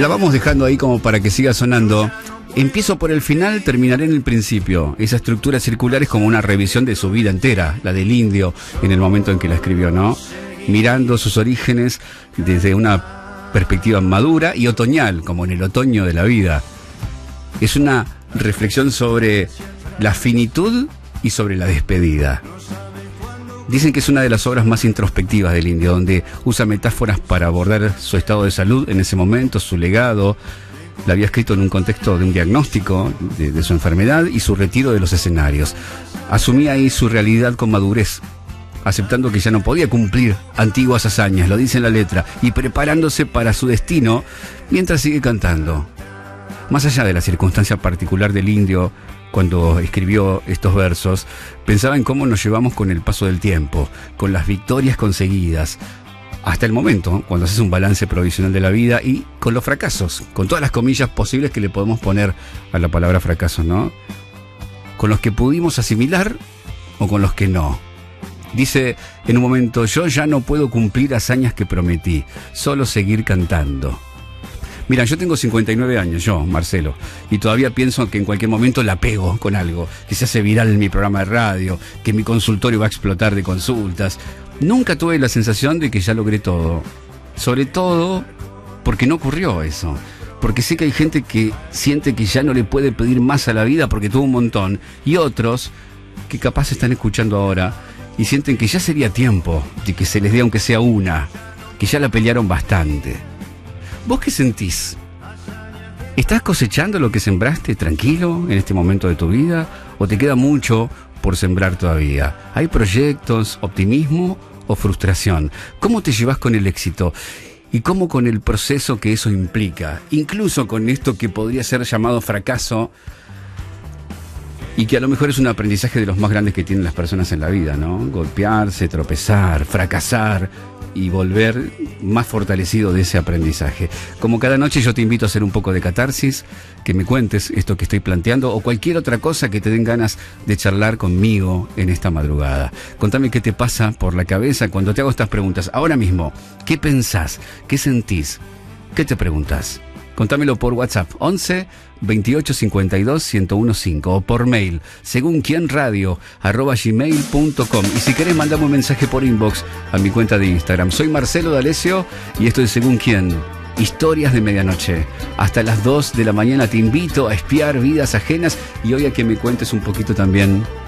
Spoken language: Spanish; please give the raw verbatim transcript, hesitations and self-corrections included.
la vamos dejando ahí como para que siga sonando. Empiezo por el final, terminaré en el principio. Esa estructura circular es como una revisión de su vida entera, la del indio, en el momento en que la escribió, ¿no? Mirando sus orígenes desde una perspectiva madura y otoñal, como en el otoño de la vida. Es una reflexión sobre la finitud y sobre la despedida. Dicen que es una de las obras más introspectivas del indio, donde usa metáforas para abordar su estado de salud en ese momento, su legado. La había escrito en un contexto de un diagnóstico de, de su enfermedad y su retiro de los escenarios. Asumía ahí su realidad con madurez, aceptando que ya no podía cumplir antiguas hazañas, lo dice en la letra, y preparándose para su destino mientras sigue cantando. Más allá de la circunstancia particular del indio, cuando escribió estos versos, pensaba en cómo nos llevamos con el paso del tiempo, con las victorias conseguidas, hasta el momento, cuando haces un balance provisional de la vida, y con los fracasos, con todas las comillas posibles que le podemos poner a la palabra fracaso, ¿no? Con los que pudimos asimilar o con los que no. Dice en un momento: yo ya no puedo cumplir hazañas que prometí, solo seguir cantando. Mira, yo tengo cincuenta y nueve años, yo, Marcelo, y todavía pienso que en cualquier momento la pego con algo, que se hace viral en mi programa de radio, que mi consultorio va a explotar de consultas. Nunca tuve la sensación de que ya logré todo, sobre todo porque no ocurrió eso, porque sé que hay gente que siente que ya no le puede pedir más a la vida porque tuvo un montón, y otros que capaz están escuchando ahora y sienten que ya sería tiempo de que se les dé aunque sea una, que ya la pelearon bastante. ¿Vos qué sentís? ¿Estás cosechando lo que sembraste tranquilo en este momento de tu vida? ¿O te queda mucho por sembrar todavía? ¿Hay proyectos, optimismo o frustración? ¿Cómo te llevas con el éxito? ¿Y cómo con el proceso que eso implica? Incluso con esto que podría ser llamado fracaso, y que a lo mejor es un aprendizaje de los más grandes que tienen las personas en la vida, ¿no? Golpearse, tropezar, fracasar y volver más fortalecido de ese aprendizaje. Como cada noche, yo te invito a hacer un poco de catarsis, que me cuentes esto que estoy planteando o cualquier otra cosa que te den ganas de charlar conmigo en esta madrugada. Contame qué te pasa por la cabeza cuando te hago estas preguntas. Ahora mismo, ¿qué pensás? ¿Qué sentís? ¿Qué te preguntás? Contámelo por WhatsApp once veintiocho cincuenta y dos ciento quince o por mail según quien radio arroba gmail punto com, y si querés mandame un mensaje por inbox a mi cuenta de Instagram. Soy Marcelo D'Alessio y esto es Según Quién, historias de medianoche. Hasta las dos de la mañana te invito a espiar vidas ajenas y hoy a que me cuentes un poquito también